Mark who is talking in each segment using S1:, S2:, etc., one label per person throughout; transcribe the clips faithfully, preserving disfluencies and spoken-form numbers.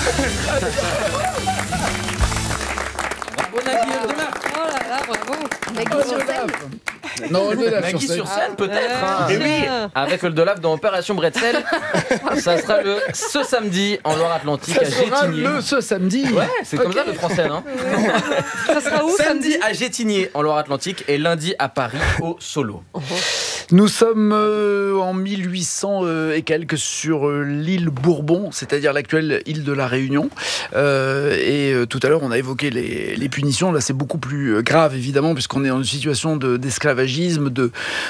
S1: Bravo Nagui Oldelaf.
S2: Oh là là, bravo.
S3: Nagui sur scène.
S4: Non, Oldelaf
S1: Nagui
S4: sur
S1: sur
S4: scène.
S1: scène peut-être. hein.
S2: Eh
S1: Et oui,
S2: bien.
S1: avec Oldelaf dans Opération Bretzel. Ça sera le ce samedi en Loire-Atlantique à
S4: Ça sera
S1: Gétigné.
S4: le ce samedi.
S1: Ouais, c'est comme
S4: Ok.
S1: ça le français, hein.
S2: Ça sera où
S1: Samedi
S2: samedi
S1: à Gétigné en Loire-Atlantique et lundi à Paris au Solo.
S4: Nous sommes euh, en mille huit cents euh, et quelques sur euh, l'île Bourbon, c'est-à-dire l'actuelle île de la Réunion. Euh, et euh, tout à l'heure, on a évoqué les, les punitions. Là, c'est beaucoup plus euh, grave, évidemment, puisqu'on est dans une situation de, d'esclavagisme, de,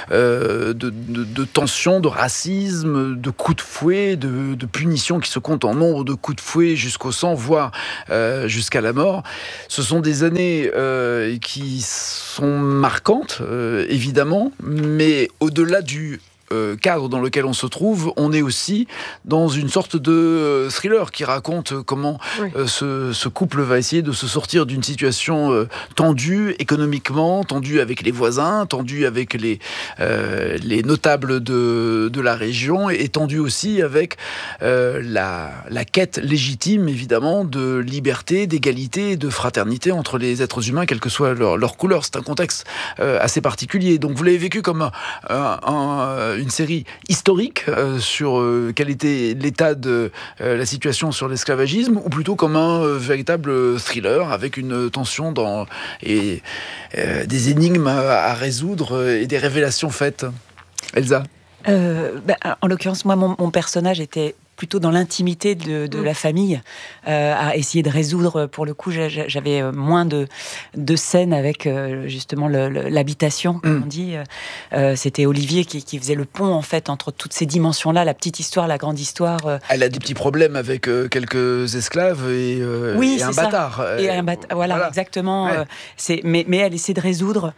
S4: euh, de, de, de tension, de racisme, de coups de fouet, de, de punitions qui se comptent en nombre de coups de fouet jusqu'au sang, voire euh, jusqu'à la mort. Ce sont des années euh, qui sont marquantes, euh, évidemment, mais au-delà du euh, cadre dans lequel on se trouve, on est aussi dans une sorte de euh, thriller qui raconte comment
S2: Oui.
S4: euh, ce, ce couple va essayer de se sortir d'une situation euh, tendue économiquement, tendue avec les voisins, tendue avec les, euh, les notables de, de la région et tendue aussi avec euh, la, la quête légitime, évidemment, de liberté, d'égalité, de fraternité entre les êtres humains, quelle que soit leur, leur couleur. C'est un contexte euh, assez particulier. Donc vous l'avez vécu comme un, un- un- une série historique euh, sur euh, quel était l'état de euh, la situation sur l'esclavagisme, ou plutôt comme un euh, véritable thriller avec une tension dans, et euh, des énigmes à, à résoudre euh, et des révélations faites. Elsa?
S5: Euh, bah, en l'occurrence, moi, mon, mon personnage était plutôt dans l'intimité de, de
S2: Mm.
S5: la famille, euh, à essayer de résoudre. Pour le coup, j'a- j'a- j'avais moins de, de scènes avec euh, justement le- le- l'habitation, comme
S4: Mm.
S5: on dit. Euh, C'était Olivier qui, qui faisait le pont en fait entre toutes ces dimensions-là, la petite histoire, la grande histoire. euh,
S4: Elle a des petits problèmes avec euh, quelques esclaves et, euh,
S5: Oui,
S4: et un
S5: c'est ça.
S4: bâtard.
S5: Et
S4: Euh,
S5: un bat- voilà,
S4: voilà.
S5: exactement.
S4: Ouais.
S5: euh, c'est, mais, mais elle essaie de résoudre.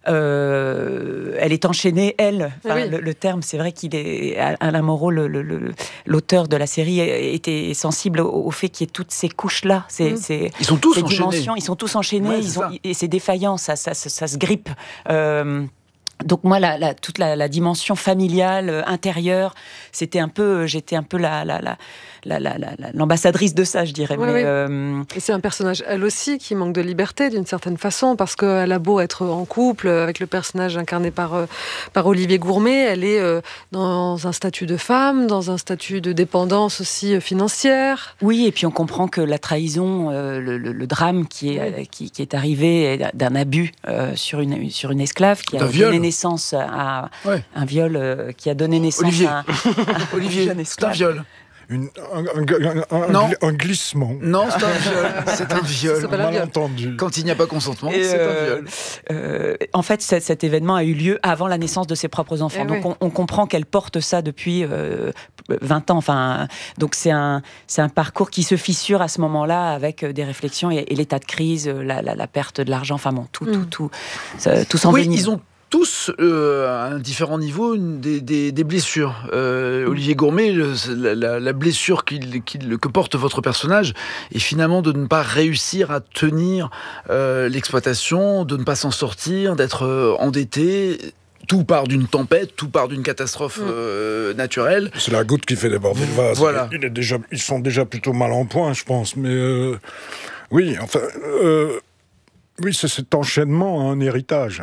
S5: Euh, elle est enchaînée, elle. Enfin,
S2: Oui.
S5: le, le terme, c'est vrai qu'il est. Alain Moreau, le, le- le- l'auteur de la série, était sensible au, au fait qu'il y ait toutes ces couches-là. C'est,
S2: Mm.
S5: c'est,
S4: Ils sont tous
S5: ces
S4: enchaînés.
S5: dimensions, ils sont tous enchaînés,
S4: Ouais, c'est
S5: ils ont,
S4: ça.
S5: et c'est défaillant, ça, ça, ça, ça se grippe. Euh, donc moi, la, la- toute la, la dimension familiale, euh, intérieure, c'était un peu, j'étais un peu la, la, la, la, la- la- la- l'ambassadrice de ça, je dirais.
S2: Oui,
S5: mais,
S2: oui.
S5: euh,
S2: Et c'est un personnage, elle aussi, qui manque de liberté d'une certaine façon, parce qu'elle a beau être en couple avec le personnage incarné par, euh, par Olivier Gourmet, elle est euh, dans un statut de femme, dans un statut de dépendance aussi euh, financière.
S5: Oui, et puis on comprend que la trahison, euh, le, le- le drame qui est, euh, qui, qui est arrivé est d'un abus euh, sur, une, sur une esclave qui a
S4: D'un
S5: donné
S4: viol.
S5: naissance à
S4: Ouais.
S5: un viol euh, qui a donné naissance
S4: Olivier.
S5: à un
S4: Olivier,
S5: jeune
S4: c'est un
S5: esclave.
S4: viol.
S6: Une- un, un- un-
S4: Non.
S6: un glissement.
S4: Non, c'est un viol. C'est un viol.
S2: s'appelle un viol.
S6: Malentendu.
S4: Quand il n'y a pas consentement,
S5: Et,
S4: c'est
S5: euh,
S4: un viol.
S5: Euh, en fait, cet, cet événement a eu lieu avant la naissance de ses propres enfants.
S2: Eh
S5: donc,
S2: oui.
S5: on, on comprend qu'elle porte ça depuis euh, vingt ans. Enfin, donc, c'est un, c'est un parcours qui se fissure à ce moment-là avec euh, des réflexions et, et l'état de crise, euh, la, la- la perte de l'argent. Enfin, bon, tout, tout,
S2: Mm.
S5: tout, ça- tout s'envenime.
S4: Oui, ils ont tous, euh, à un différent niveau, une- des, des- des blessures. Euh, Olivier Gourmet, le- la, la- la blessure qu'il- qu'il- que porte votre personnage est finalement de ne pas réussir à tenir euh, l'exploitation, de ne pas s'en sortir, d'être euh, endetté. Tout part d'une tempête, tout part d'une catastrophe euh, naturelle.
S6: C'est la goutte qui fait déborder le vase.
S4: Voilà.
S6: Il est déjà, ils sont déjà plutôt mal en point, je pense. Mais euh, oui, enfin, euh, oui, c'est cet enchaînement à un héritage.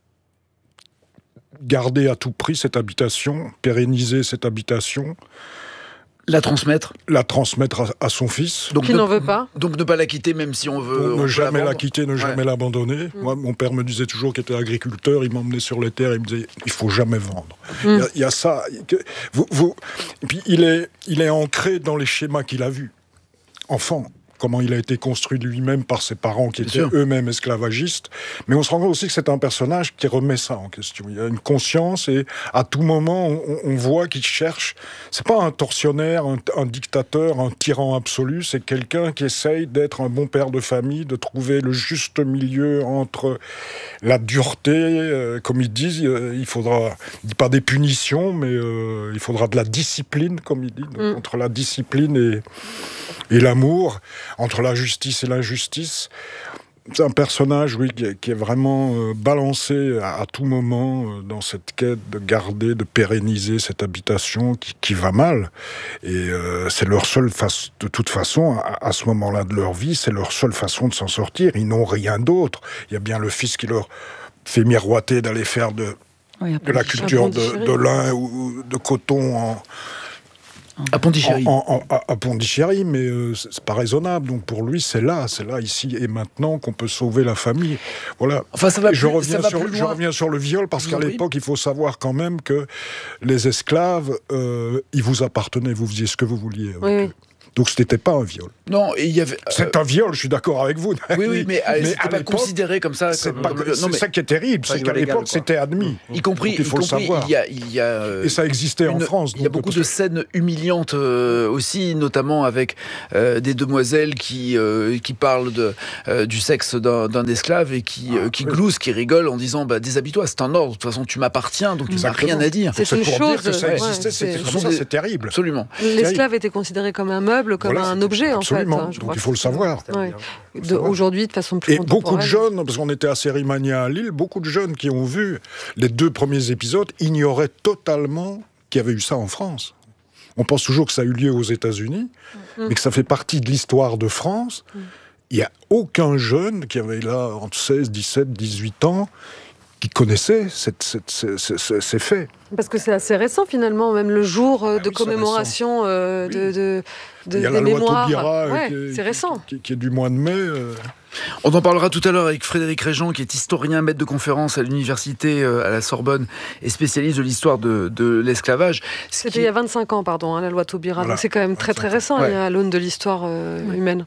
S6: Garder à tout prix cette habitation, pérenniser cette habitation,
S4: La transmettre.
S6: la transmettre à, à son fils.
S4: Donc
S2: Qui
S4: ne,
S2: n'en veut pas.
S4: Donc ne pas la quitter même si on veut.
S6: Donc,
S4: on
S6: ne
S4: peut
S6: jamais la
S4: vendre.
S6: quitter, ne jamais l'abandonner. Moi, mon père me disait toujours qu'il était agriculteur, il m'emmenait sur les terres, il me disait il faut jamais vendre. Il y a- il y, a ça. que- Vous, vous, et puis il est, il est ancré dans les schémas qu'il a vus. Enfant, comment il a été construit lui-même par ses parents qui
S4: Bien
S6: étaient
S4: sûr.
S6: eux-mêmes esclavagistes. Mais on se rend compte aussi que c'est un personnage qui remet ça en question. Il y a une conscience et à tout moment, on, on voit qu'il cherche. C'est pas un tortionnaire, un, un dictateur, un tyran absolu. C'est quelqu'un qui essaye d'être un bon père de famille, de trouver le juste milieu entre la dureté, euh, comme ils disent, euh, il faudra, il dit pas des punitions, mais euh, il faudra de la discipline, comme il dit, donc,
S2: Mm.
S6: entre la discipline et, et l'amour, entre la justice et l'injustice. c'est un personnage, oui, qui est, qui est vraiment euh, balancé à, à tout moment euh, dans cette quête de garder, de pérenniser cette habitation qui, qui va mal. Et euh, c'est leur seule façon, de toute façon, à, à ce moment-là de leur vie, c'est leur seule façon de s'en sortir. Ils n'ont rien d'autre. Il y a bien le fils qui leur fait miroiter d'aller faire de, oui, de la culture de, de lin ou de coton en...
S4: À Pondichéry.
S6: En, en, en, à Pondichéry, mais euh, c'est pas raisonnable. Donc pour lui, c'est là, c'est là, ici et maintenant qu'on peut sauver la famille. Voilà.
S4: Enfin, ça va plus,
S6: je, reviens
S4: ça va
S6: sur,
S4: plus loin.
S6: je reviens sur le viol parce qu'à l'époque, il faut savoir quand même que les esclaves, euh, ils vous appartenaient, vous faisiez ce que vous vouliez.
S2: Oui, oui.
S6: Donc ce n'était pas un viol.
S4: Non, et il y avait. Euh...
S6: C'est un viol, je suis d'accord avec vous.
S4: Oui, oui, mais, mais c'était pas
S6: l'époque,
S4: considéré comme ça.
S6: C'est,
S4: comme...
S6: pas,
S4: non,
S6: c'est
S4: mais...
S6: ça qui est terrible, c'est qu'à l'époque c'était admis.
S4: Y compris,
S6: il faut
S4: y compris,
S6: le savoir.
S4: Il y a, il y a, euh,
S6: et ça existait
S4: une,
S6: en France.
S4: Il y a beaucoup de scènes humiliantes euh, aussi, notamment avec euh, des demoiselles qui euh, qui parlent de euh, du sexe d'un, d'un esclave et qui euh, qui ah, gloussent, qui rigolent en disant bah déshabille-toi, c'est un ordre. De toute façon, tu m'appartiens, donc tu n'as rien à dire.
S2: C'est,
S6: c'est
S2: une
S6: pour
S2: chose,
S6: dire que ça existait.
S2: ouais,
S6: c'était
S2: c'est,
S6: comme ça, c'est terrible.
S4: Absolument.
S2: L'esclave était considéré comme un meuble, comme
S6: voilà,
S2: un objet en fait.
S6: Hein, donc il faut le savoir.
S2: Ouais. De, aujourd'hui, de façon plus
S6: et beaucoup de jeunes, parce qu'on était à Sérimania à Lille, beaucoup de jeunes qui ont vu les deux premiers épisodes ignoraient totalement qu'il y avait eu ça en France. On pense toujours que ça a eu lieu aux États-Unis, mmh. mais que ça fait partie de l'histoire de France. Mmh. Il n'y a aucun jeune qui avait là entre seize, dix-sept, dix-huit ans qui connaissait cette, cette, cette, ces, ces faits.
S2: Parce que c'est assez récent finalement, même le jour euh, de oui, commémoration euh, oui. de, de, de,
S6: Il y a
S2: des
S6: la loi
S2: mémoires.
S6: Taubira,
S2: ouais,
S6: qui est,
S2: c'est récent.
S6: Qui, qui, qui est du mois de mai. Euh...
S4: On en parlera tout à l'heure avec Frédéric Réjean, qui est historien, maître de conférence à l'université euh, à la Sorbonne et spécialiste de l'histoire de, de l'esclavage.
S2: Ce C'était qui... il y a vingt-cinq ans, pardon, hein, la loi Taubira. Voilà. Donc c'est quand même très très récent ouais. à l'aune de l'histoire euh, ouais. humaine.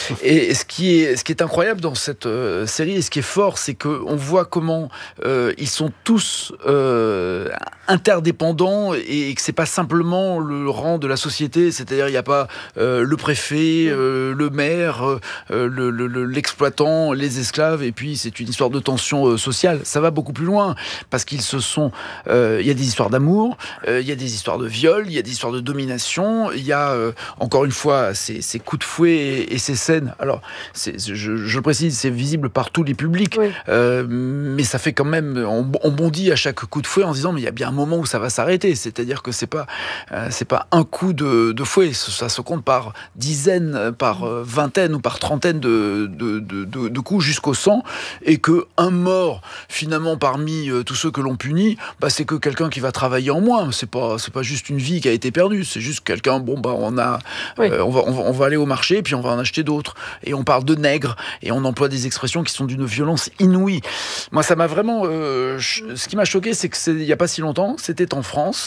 S4: Et ce qui est, ce qui est incroyable dans cette euh, série, et ce qui est fort, c'est qu'on voit comment euh, ils sont tous euh, interdépendants et, et que c'est pas simplement le rang de la société, c'est-à-dire il n'y a pas euh, le préfet, euh, le maire, euh, le, le, le, l'exploitant, les esclaves, et puis c'est une histoire de tension euh, sociale. Ça va beaucoup plus loin, parce qu'ils se sont... Il euh, y a des histoires d'amour, il euh, y a des histoires de viol, il y a des histoires de domination, il y a, euh, encore une fois, ces, ces coups de fouet et, et ces scènes. Alors, c'est, je, je le précise, c'est visible par tous les publics, oui. euh, mais ça fait quand même... On, on bondit à chaque coup de fouet en se disant, mais il y a bien un moment où ça va s'arrêter. C'est-à-dire que c'est pas, euh, c'est pas un coup de, de fouet, ça se compte par dizaines, par euh, vingtaines ou par trentaines de, de, de, de, de coups jusqu'au sang, et que un mort finalement parmi euh, tous ceux que l'on punit, bah, c'est que quelqu'un qui va travailler en moins. C'est pas, c'est pas juste une vie qui a été perdue, c'est juste quelqu'un, bon bah on a, oui. euh, on, va, on, va, on va aller au marché et puis on va en acheter d'autres. Et on parle de nègres et on emploie des expressions qui sont d'une violence inouïe. Moi ça m'a vraiment, euh, ch- ce qui m'a choqué, c'est que c'est il y a pas si longtemps, c'était en France,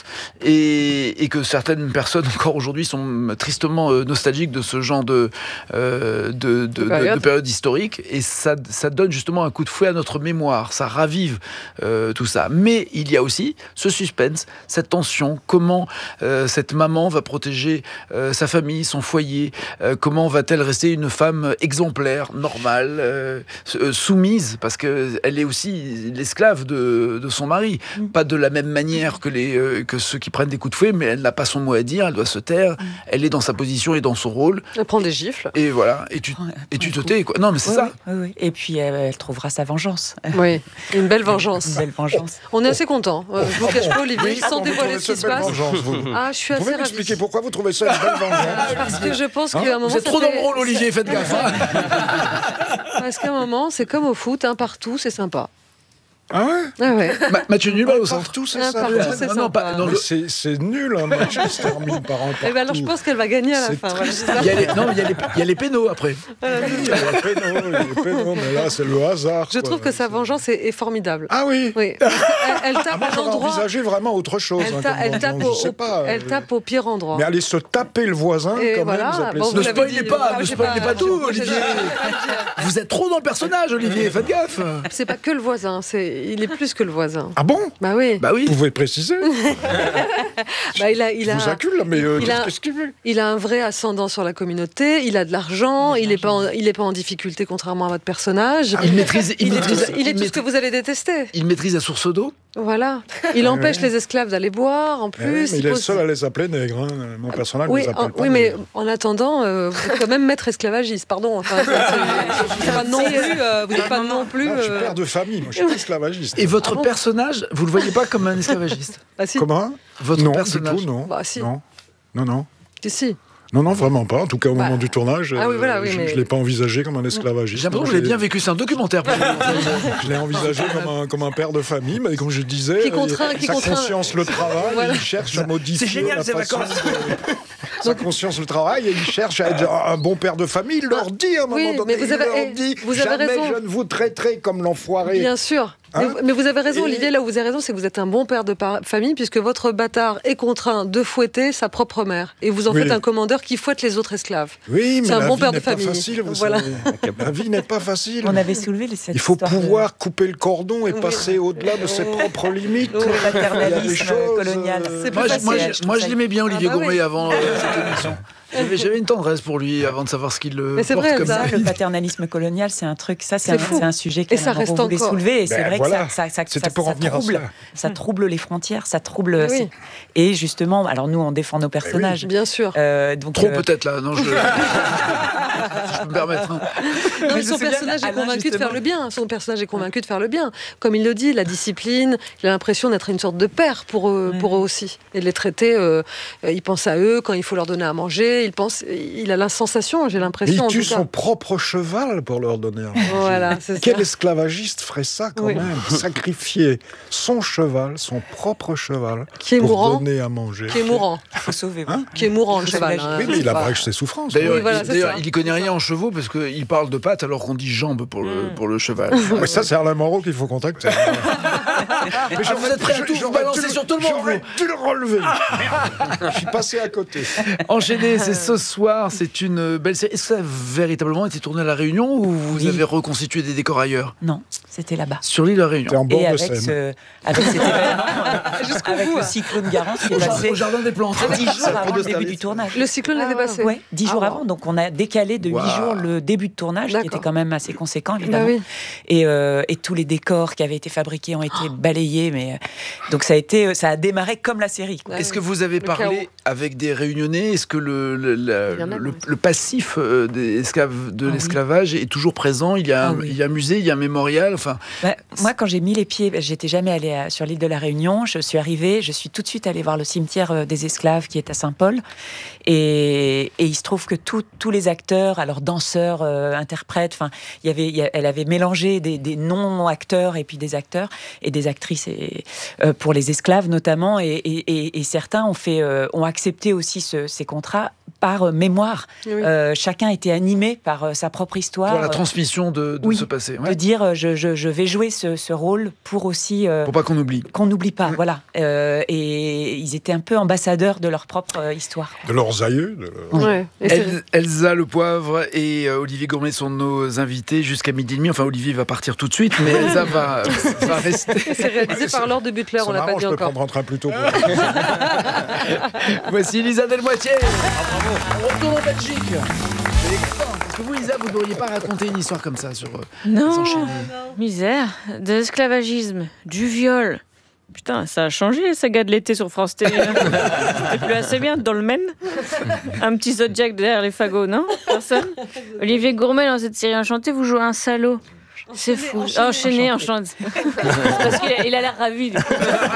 S4: et, et que certaines personnes encore aujourd'hui sont tristement euh, nostalgiques de ce genre de euh, de, de, de, de, de période historique, et ça, ça donne justement un coup de fouet à notre mémoire, ça ravive euh, tout ça. Mais il y a aussi ce suspense, cette tension, comment euh, cette maman va protéger euh, sa famille, son foyer, euh, comment va-t-elle rester une femme exemplaire, normale, euh, soumise, parce qu'elle est aussi l'esclave de, de son mari, mmh. pas de la même manière que, les, euh, que ceux qui prennent des coups de fouet, mais elle n'a pas son mot à dire, elle doit se taire, mmh. elle est dans sa position et dans son rôle.
S2: Elle prend des gifles.
S4: Et voilà, et tu, ouais, et tu te tais, quoi. Non, mais c'est
S5: oui,
S4: ça.
S5: Oui, oui. Et puis elle, elle trouvera sa vengeance.
S2: Oui, une belle vengeance.
S5: Une belle vengeance.
S2: On est assez contents. Euh, je vous cache pas, Olivier,
S6: oui,
S2: sans dévoiler ce qui se passe.
S6: Vengeance, vous.
S2: Ah, je suis
S6: vous
S2: assez
S6: pouvez m'expliquer ravie. Pourquoi vous trouvez ça une belle vengeance?
S2: Parce que je pense
S6: hein
S2: qu'à un moment...
S4: Vous êtes trop
S2: fait...
S4: dans le rôle, Olivier, faites gaffe.
S2: Parce qu'à un moment, c'est comme au foot, un partout, c'est sympa.
S6: Ah ouais,
S2: ah ouais.
S4: Ma- Mathieu nul au centre.
S6: Partout, c'est
S2: un
S6: ça.
S2: partout, c'est
S4: non, non, pas, non, le...
S6: c'est, c'est nul, un match qui se termine par un partout.
S2: Et ben alors, je pense qu'elle va gagner à la
S6: c'est
S2: fin.
S6: Voilà,
S4: il y a les, non, il y a les, il y a les pénaux après.
S6: Voilà, il y a les pénaux, il y a les pénaux, mais là, c'est le hasard.
S2: Je
S6: quoi.
S2: trouve que sa vengeance est, est formidable.
S6: Ah oui.
S2: Oui. Elle, elle tape
S6: ah, moi,
S2: à l'endroit.
S6: envisagé vraiment autre chose.
S2: Elle,
S6: hein,
S2: ta, elle, tape, au,
S6: sais pas,
S2: elle
S6: euh...
S2: tape au pire endroit.
S6: Mais aller se taper le voisin,
S2: et
S6: quand
S2: voilà,
S6: même, vous appelez
S2: bon,
S6: ça.
S2: vous
S4: Ne spoilez
S2: dit,
S4: pas,
S2: vous
S4: ne spoilez pas, pas tout,
S2: je,
S4: Olivier.
S2: je,
S4: vous êtes trop dans le personnage, Olivier. Faites gaffe.
S2: C'est pas que le voisin, c'est, il est plus que le voisin.
S6: Ah bon?
S2: Bah oui.
S4: Bah oui.
S6: Vous pouvez préciser.
S2: bah, il a, il
S6: Je
S2: a,
S6: vous accule, mais euh,
S2: il, a,
S6: qu'est-ce qu'il veut?
S2: Il a un vrai ascendant sur la communauté, il a de l'argent, il n'est pas, en, il est pas en difficulté, contrairement à votre personnage.
S4: Ah, il maîtrise, il,
S2: il
S4: maîtrise,
S2: est tout, il est tout ce que vous allez détester.
S4: Il maîtrise la source d'eau.
S2: Voilà. Il empêche les esclaves d'aller boire, en plus.
S6: Eh oui, mais il est
S2: pose...
S6: le seul à les appeler nègres. Hein. Mon personnage
S2: oui,
S6: ne les appelle
S2: en,
S6: pas
S2: oui,
S6: nègres.
S2: mais en attendant, euh, vous êtes quand même maître esclavagiste, pardon. Enfin, c'est, c'est, c'est pas non plus, euh, vous n'êtes pas non plus...
S6: Non, je suis
S2: euh...
S6: père de famille, moi je suis esclavagiste.
S4: Et votre
S2: Ah bon
S4: personnage, vous le voyez pas comme un esclavagiste?
S2: Ah, si.
S6: Comment?
S4: Votre
S6: non,
S4: personnage.
S6: du tout, non.
S2: Bah, si.
S6: Non, non, non.
S2: Si, si.
S6: Non, non, vraiment pas. En tout cas, au
S2: Bah,
S6: moment du tournage,
S2: ah oui, voilà, oui,
S6: je
S2: mais-
S6: ne l'ai pas envisagé comme un esclavagiste.
S4: J'ai l'impression
S6: Non,
S4: que je l'ai
S6: j'ai-
S4: bien vécu, c'est un documentaire. pour vous.
S6: Je l'ai envisagé comme un, comme un père de famille, mais comme je disais,
S2: Qui contraint-
S6: euh,
S2: qui
S6: sa
S2: contraint-
S6: conscience le travail,
S2: Voilà.
S6: il cherche à modifier
S4: C'est génial,
S6: la
S4: ces
S6: façon
S4: vacances.
S6: de- Sa conscience le travail et il cherche à être un bon père de famille. Il leur dit à un moment
S2: Oui,
S6: donné,
S2: mais vous
S6: il
S2: avez-
S6: leur
S2: eh,
S6: dit,
S2: vous avez
S6: jamais
S2: raison.
S6: je ne vous traiterai comme l'enfoiré.
S2: Bien sûr.
S6: Hein
S2: mais, mais vous avez raison,
S6: Et-
S2: Olivier, là où vous avez raison, c'est que vous êtes un bon père de par- famille, puisque votre bâtard est contraint de fouetter sa propre mère. Et vous en
S6: Oui.
S2: faites un commandeur qui fouette les autres esclaves.
S6: Oui, mais
S2: C'est un
S6: la
S2: bon
S6: vie
S2: père de
S6: n'est pas
S2: famille.
S6: facile, vous
S2: Voilà.
S6: savez. La vie n'est pas facile.
S5: On avait soulevé les- cette
S6: Il faut
S5: histoire de-
S6: pouvoir couper le cordon et
S2: Oui.
S6: passer au-delà de ses propres limites.
S2: Oui.
S5: le
S6: Il y a des
S5: paternalisme
S6: choses,
S5: colonial.
S6: euh,
S2: C'est
S4: Moi,
S2: plus
S4: je, moi,
S2: facile.
S4: je- moi, je l'aimais bien, Olivier
S2: Ah bah oui.
S4: Gourmet, avant euh, cette émission. J'avais, j'avais une tendresse pour lui avant de savoir ce qu'il le
S2: Mais c'est
S4: porte
S2: vrai,
S4: comme
S2: ça.
S4: ça.
S5: Le paternalisme colonial, c'est un truc, ça c'est
S2: C'est
S5: un,
S2: fou.
S5: c'est un sujet
S2: Et
S5: que
S2: ça reste
S5: voulait
S2: encore.
S5: soulever. Et c'est
S6: Ben
S5: vrai
S6: voilà.
S5: que ça, ça, ça,
S6: C'était
S5: ça-
S6: pour
S5: ça
S6: en venir à
S5: trouble,
S6: cela.
S5: ça trouble les frontières, ça trouble.
S2: Oui.
S5: c'est- Et justement, alors nous on défend nos personnages.
S2: Bien sûr.
S5: Euh, donc,
S4: Trop
S5: euh,
S4: peut-être là, non, je... si je peux me permettre. hein.
S2: Non, mais
S5: je
S2: son
S5: me souviens
S2: personnage est
S5: d'Alain,
S2: convaincu de
S5: justement.
S2: faire le bien. Son personnage est convaincu de faire le bien. Comme il le dit, la discipline, il a l'impression d'être une sorte de père pour eux,
S5: Ouais.
S2: pour eux aussi. Et de les traiter, euh, euh, il pense à eux quand il faut leur donner à manger. Il, pense, il a la sensation, j'ai
S6: Mais
S2: l'impression.
S6: il
S2: en
S6: tue
S2: tout cas.
S6: son propre cheval pour leur donner à manger.
S2: Voilà, c'est
S6: Quel
S2: ça.
S6: esclavagiste ferait ça quand
S2: Oui.
S6: même? Sacrifier son cheval, son propre cheval,
S2: Qui est
S6: pour
S2: mourant.
S6: donner à manger.
S2: Qui est mourant.
S5: il faut sauver.
S6: Hein
S2: Qui est mourant, le
S5: Il faut
S2: cheval.
S5: s'imaginer.
S2: hein.
S6: Oui, mais il
S2: C'est pas-
S6: abrège ses souffrances.
S4: D'ailleurs,
S2: Oui, voilà,
S4: il,
S2: c'est
S4: d'ailleurs,
S2: ça.
S4: il y connaît rien en chevaux parce qu'il parle de pattes alors qu'on dit jambes pour le,
S5: Mm.
S4: pour le cheval.
S6: Mais ça, c'est Alain Moreau qu'il faut contacter.
S4: Mais
S6: j'aurais-
S4: vous êtes prêts à tout
S6: j'aurais
S4: balancer
S6: dû le-
S4: sur tout le monde,
S6: J'aurais
S4: vous.
S6: dû le relever. Je suis passé à côté.
S4: Enchaîné, c'est ce soir, c'est une belle série. Est-ce que ça a véritablement été tourné à La Réunion ou vous
S5: Oui.
S4: avez reconstitué des décors ailleurs?
S5: Non, c'était là-bas.
S4: Sur l'île de La Réunion.
S6: C'est en bord
S5: Et
S6: de
S5: avec,
S6: Seine.
S5: ce, avec cet événement,
S2: Jusqu'au
S5: avec
S2: bout,
S5: le
S2: hein.
S5: cyclone Garance qui est
S4: Au jardin-
S5: passé
S4: au jardin des plantes.
S5: dix jours avant le début
S6: d'Austerlitz.
S5: du tournage.
S2: Le cyclone l'avait Ah, passé.
S5: Ouais, dix
S2: Ah,
S5: jours
S2: wow.
S5: avant, donc on a décalé de huit
S4: Wow.
S5: jours le début de tournage, qui
S2: D'accord.
S5: était quand même assez conséquent évidemment.
S2: Bah oui.
S5: et, euh, et tous les décors qui avaient été fabriqués ont été balayés, mais euh, donc ça a été, ça a démarré comme la série. quoi.
S2: Ah
S4: Est-ce
S2: oui.
S4: que vous avez
S2: Le
S4: parlé
S2: chaos.
S4: avec des Réunionnais? Est-ce que le, le, la-
S2: Il y en a,
S4: le,
S2: oui.
S4: le passif euh, des esclaves, de
S5: Ah oui.
S4: l'esclavage est toujours présent? Il y, a
S5: Ah
S4: un,
S5: oui.
S4: il y a un musée, il y a un mémorial. Enfin,
S5: Bah, moi, quand j'ai mis les pieds, bah, j'étais jamais allée à- sur l'île de la Réunion. Je suis arrivée, je suis tout de suite allée voir le cimetière euh, des esclaves qui est à Saint-Paul. Et, et il se trouve que tout- tous les acteurs, alors danseurs, euh, interprètes, enfin, il y avait, il y a- elle avait mélangé des, des non-acteurs et puis des acteurs et des actrices et, euh, pour les esclaves notamment. Et, et- et- et certains ont fait, euh, ont accepté aussi ce- ces contrats par euh, mémoire.
S2: Oui.
S5: Euh, chacun était animé par euh, sa propre histoire.
S4: pour la
S5: euh,
S4: transmission de, de
S5: oui.
S4: ce passé.
S5: de
S4: Ouais.
S5: dire euh, je, je, je vais jouer ce, ce rôle pour aussi euh,
S4: Pour pas qu'on oublie.
S5: qu'on n'oublie pas,
S4: Ouais.
S5: voilà. Euh, et ils étaient un peu ambassadeurs de leur propre euh, histoire.
S6: De leurs aïeux. de leur-
S2: Ouais. Et c'est-
S4: El- Elsa Le Poivre et euh, Olivier Gourmet sont nos invités jusqu'à midi et demi. Enfin, Olivier va partir tout de suite, mais Elsa va, va rester.
S2: c'est réalisé par Laure de Butler,
S6: C'est
S2: on l'a
S6: marrant,
S2: pas dit
S6: je peux
S2: encore.
S6: prendre un train plus tôt.
S4: Voici Lisa Delmoitier. On retourne en Belgique. Vous avez content, parce que vous, Lisa, vous n'auriez pas raconté une histoire comme ça sur euh, les
S3: Non,
S4: enchaînés.
S3: misère, de l'esclavagisme, du viol. Putain, ça a changé, la saga de l'été sur France Télé. hein. C'était plus assez bien dans le Maine. Un petit Zodiac derrière les fagots, non? Personne? Olivier Gourmet, dans cette série Enchantée, vous jouez un salaud. C'est fou. Enchaîné, enchanté. Parce qu'il a, il a l'air ravi. du coup.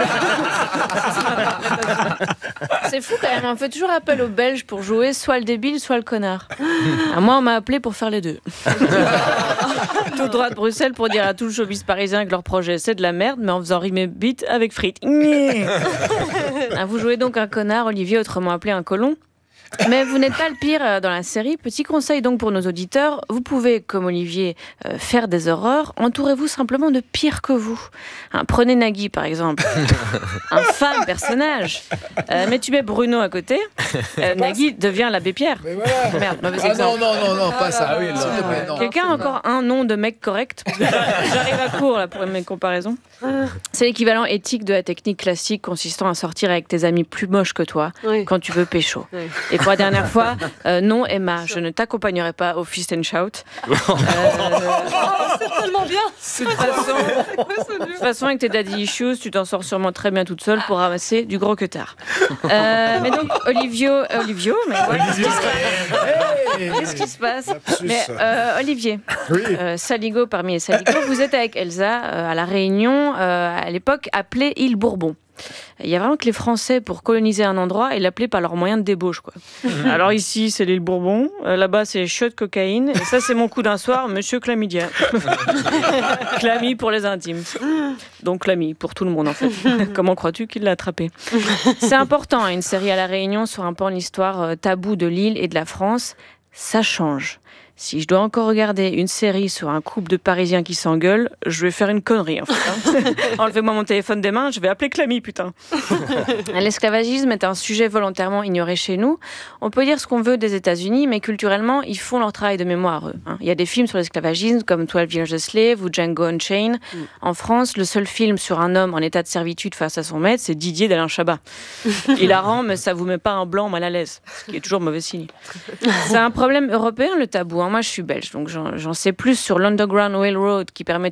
S3: C'est fou quand même. On fait toujours appel aux Belges pour jouer soit le débile, soit le connard. À moi, on m'a appelé pour faire les deux. Tout droit de Bruxelles pour dire à tout le showbiz parisien que leur projet c'est de la merde, mais en faisant rimer bite avec frites. Ah, vous jouez donc un connard, Olivier, autrement appelé un colon. Mais vous n'êtes pas le pire euh, dans la série. Petit conseil donc pour nos auditeurs, vous pouvez, comme Olivier, euh, faire des horreurs. Entourez-vous simplement de pire que vous. Hein, prenez Nagui par exemple, un fan personnage. Euh, mais tu mets Bruno à côté, euh, Nagui devient l'abbé Pierre.
S4: Mais voilà.
S3: Merde, mauvais
S4: Ah non,
S3: exemple.
S4: non, non, non, pas ça.
S1: Ah oui, là,
S4: S'il te plaît, non.
S3: Quelqu'un a encore un nom de mec correct? Parce que j'arrive à court là pour mes comparaisons. C'est l'équivalent éthique de la technique classique consistant à sortir avec tes amis plus moches que toi
S2: Oui.
S3: quand tu veux pécho.
S2: Oui.
S3: Et pour la dernière fois, euh, non Emma, je ne t'accompagnerai pas au Fist and Shout. Euh,
S2: C'est tellement bien.
S3: de toute façon, de toute façon, avec tes daddy issues, tu t'en sors sûrement très bien toute seule pour ramasser du gros queutard. Euh, mais donc, Olivio, euh, Olivio, mais voilà, qu'est-ce qui se passe Qu'est-ce qui se passe
S6: Lapsus.
S3: Mais euh, Olivier,
S6: Oui.
S3: euh, Saligo parmi les Saligo, vous êtes avec Elsa euh, à La Réunion, euh, à l'époque appelée île Bourbon. Il y a vraiment que les Français, pour coloniser un endroit, ils l'appelaient par leurs moyens de débauche, quoi. Alors ici, c'est l'île Bourbon, euh, là-bas, c'est shot de cocaïne, et ça, c'est mon coup d'un soir, monsieur Chlamydia. Chlamie pour les intimes. Donc Chlamie pour tout le monde, en fait. Comment crois-tu qu'il l'a attrapé? C'est important, hein, une série à La Réunion sur un pan de l'histoire euh, taboue de l'île et de la France. Ça change. Si je dois encore regarder une série sur un couple de Parisiens qui s'engueulent, je vais faire une connerie, en fait. Hein. Enlevez-moi mon téléphone des mains, je vais appeler Clamy, putain. L'esclavagisme est un sujet volontairement ignoré chez nous. On peut dire ce qu'on veut des États-Unis, mais culturellement, ils font leur travail de mémoire, eux. Hein. Il y a des films sur l'esclavagisme, comme twelve Years a Slave ou Django Unchained. Mm. En France, le seul film sur un homme en état de servitude face à son maître, c'est Didier d'Alain Chabat. Hilarant, mais ça vous met pas un blanc mal à l'aise, ce qui est toujours mauvais signe. C'est un problème européen, le tabou. Hein. Moi, je suis belge, donc j'en, j'en sais plus sur l'Underground Railroad qui permettait